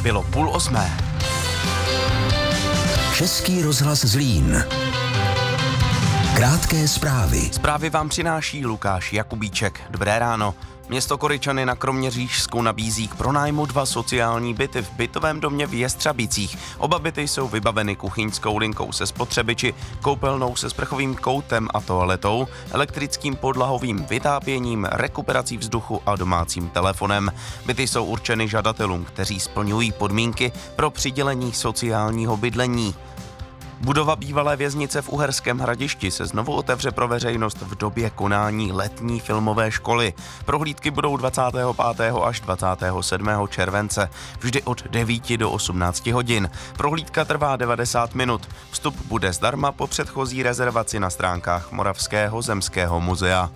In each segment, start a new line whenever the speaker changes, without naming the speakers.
bylo 7:30.
Český rozhlas Zlín. Krátké zprávy.
Zprávy vám přináší Lukáš Jakubíček. Dobré ráno. Město Koryčany na Kroměřížsku nabízí k pronájmu 2 sociální byty v bytovém domě v Jestřabicích. Oba byty jsou vybaveny kuchyňskou linkou se spotřebiči, koupelnou se sprchovým koutem a toaletou, elektrickým podlahovým vytápěním, rekuperací vzduchu a domácím telefonem. Byty jsou určeny žadatelům, kteří splňují podmínky pro přidělení sociálního bydlení. Budova bývalé věznice v Uherském Hradišti se znovu otevře pro veřejnost v době konání letní filmové školy. Prohlídky budou 25. až 27. července, vždy od 9 do 18 hodin. Prohlídka trvá 90 minut. Vstup bude zdarma po předchozí rezervaci na stránkách Moravského zemského muzea.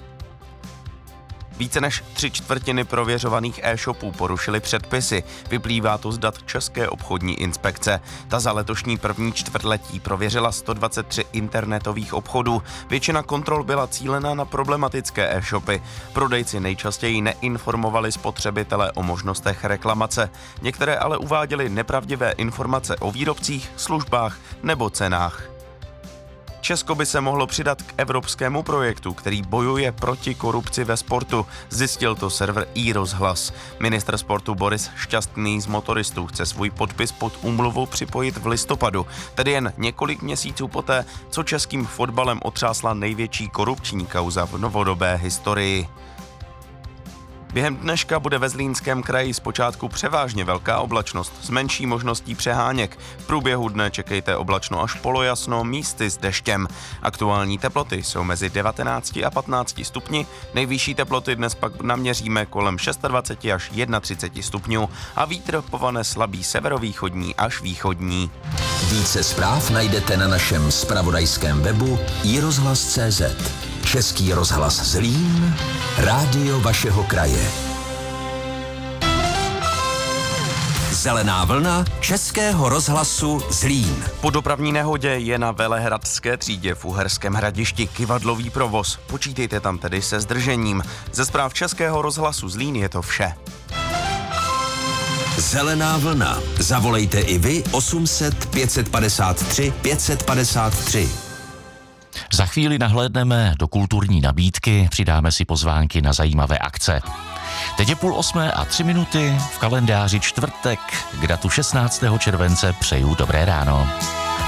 Více než 3/4 prověřovaných e-shopů porušily předpisy. Vyplývá to z dat České obchodní inspekce. Ta za letošní první čtvrtletí prověřila 123 internetových obchodů. Většina kontrol byla cílena na problematické e-shopy. Prodejci nejčastěji neinformovali spotřebitele o možnostech reklamace. Některé ale uváděly nepravdivé informace o výrobcích, službách nebo cenách. Česko by se mohlo přidat k evropskému projektu, který bojuje proti korupci ve sportu, zjistil to server iRozhlas. Ministr sportu Boris Šťastný z motoristů chce svůj podpis pod úmluvu připojit v listopadu, tedy jen několik měsíců poté, co českým fotbalem otřásla největší korupční kauza v novodobé historii. Během dneška bude ve Zlínském kraji zpočátku převážně velká oblačnost s menší možností přeháněk. V průběhu dne čekejte oblačno až polojasno, místy s deštěm. Aktuální teploty jsou mezi 19 a 15 stupni, nejvyšší teploty dnes pak naměříme kolem 26 až 31 stupňů a vítr povane slabý severovýchodní až východní.
Více zpráv najdete na našem zpravodajském webu iRozhlas.cz. Český rozhlas Zlín, rádio vašeho kraje. Zelená vlna Českého rozhlasu Zlín.
Po dopravní nehodě je na Velehradské třídě v Uherském Hradišti kyvadlový provoz. Počítejte tam tedy se zdržením. Ze zpráv Českého rozhlasu Zlín je to vše.
Zelená vlna. Zavolejte i vy 800 553 553.
Za chvíli nahlédneme do kulturní nabídky, přidáme si pozvánky na zajímavé akce. Teď je 7:30 a 3 minuty, v kalendáři čtvrtek, k datu 16. července přeju dobré ráno.